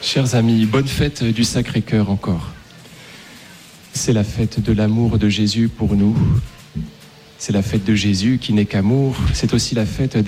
Chers amis, bonne fête du Sacré-Cœur encore. C'est la fête de l'amour de Jésus pour nous. C'est la fête de Jésus qui n'est qu'amour. C'est aussi la fête